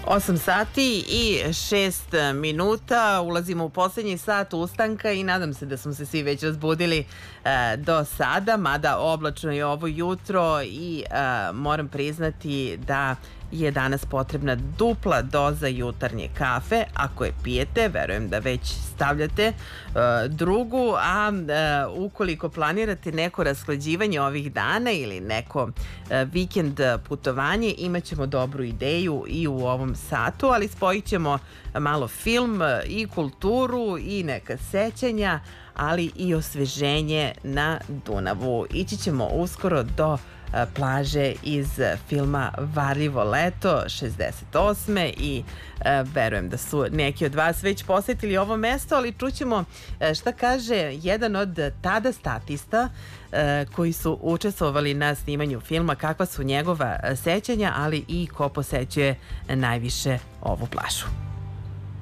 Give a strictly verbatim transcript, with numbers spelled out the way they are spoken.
osam sati i šest minuta, ulazimo u posljednji sat ustanka i nadam se da smo se svi već razbudili e, do sada, mada oblačno je ovo jutro i e, moram priznati da je danas potrebna dupla doza jutarnje kafe. Ako je pijete, verujem da već stavljate e, drugu, a e, ukoliko planirate neko rashlađivanje ovih dana ili neko e, vikend putovanje, imat ćemo dobru ideju i u ovom satu, ali spojit ćemo malo film i kulturu i neka sećanja, ali i osveženje na Dunavu. Ići ćemo uskoro do plaže iz filma Varljivo leto šezdeset osme i e, verujem da su neki od vas već posetili ovo mesto, ali čućemo e, šta kaže jedan od tada statista e, koji su učestvovali na snimanju filma, kakva su njegova sećanja, ali i ko posećuje najviše ovu plažu.